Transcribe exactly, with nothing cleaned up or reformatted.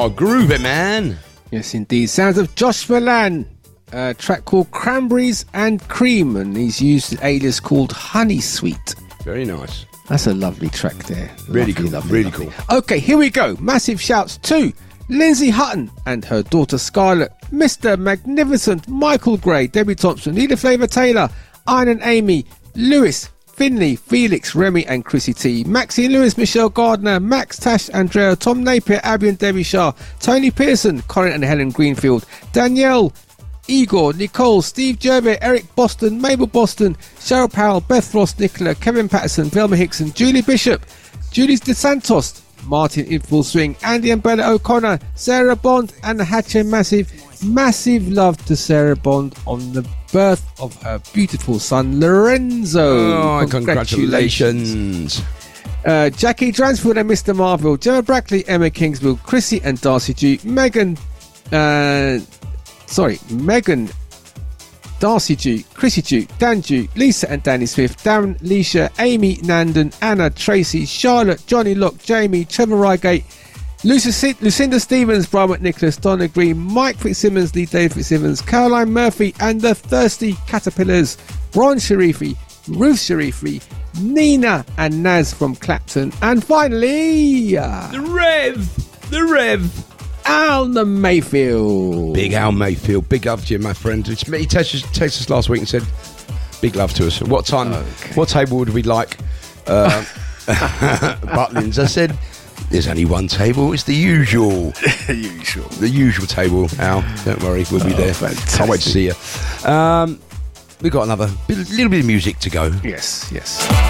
Oh, groove it, man. Yes, indeed. Sounds of Josh Milan. A track called Cranberries and Cream, and he's used an alias called Honey Sweet. Very nice. That's a lovely track there. Really lovely, cool. Lovely, really lovely. cool. Okay, here we go. Massive shouts to Lindsay Hutton and her daughter Scarlett, Mister Magnificent, Michael Gray, Debbie Thompson, Nina Flavor Taylor, Iron and Amy, Lewis, Finley, Felix, Remy and Chrissy T, Maxine Lewis, Michelle Gardner, Max, Tash, Andrea, Tom Napier, Abby and Debbie Shah, Tony Pearson, Corin and Helen Greenfield, Danielle, Igor, Nicole, Steve Gervais, Eric Boston, Mabel Boston, Cheryl Powell, Beth Ross, Nicola, Kevin Patterson, Velma Hickson, Julie Bishop, Julie DeSantos, Martin in full swing, Andy and Bella O'Connor, Sarah Bond and the Hatcher Massive. Massive love to Sarah Bond on the birth of her beautiful son Lorenzo. Oh, congratulations. Uh, Jackie Dransfield and Mister Marville, Gemma Brackley, Emma Kingsville, Chrissy and Darcy G, Megan, uh, sorry, Megan, Darcy G, Chrissy G, Dan G, Lisa and Danny Swift, Darren, Leisha, Amy, Nandon, Anna, Tracy, Charlotte, Johnny Locke, Jamie, Trevor Rygate, Lucy, Lucinda Stevens, Brian McNicholas, Donna Green, Mike Fitzsimmons, Lee David Fitzsimmons, Caroline Murphy, and the Thirsty Caterpillars, Ron Sharifi, Ruth Sharifi, Nina and Naz from Clapton, and finally, uh, The Rev, the Rev, Al the Mayfield. Big Al Mayfield, big love to you, my friend. It's me. He texted us, texted us last week and said, "Big love to us." What time? Okay. What table would we like? Uh, Butlins. I said, "There's only one table. It's the usual, usual, the usual table." Al, don't worry, we'll be oh, there. Fantastic. Can't wait to see you. Um, we've got another bit, little bit of music to go. Yes, yes.